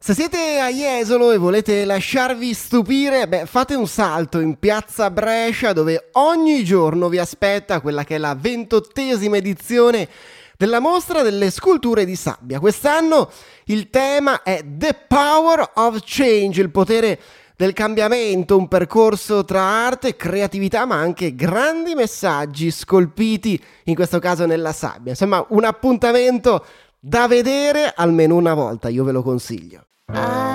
Se siete a Jesolo e volete lasciarvi stupire, fate un salto in piazza Brescia, dove ogni giorno vi aspetta quella che è la 28ª edizione della mostra delle sculture di sabbia. Quest'anno il tema è The Power of Change, il potere del cambiamento, un percorso tra arte, creatività, ma anche grandi messaggi scolpiti, in questo caso nella sabbia. Insomma, un appuntamento da vedere almeno una volta, io ve lo consiglio.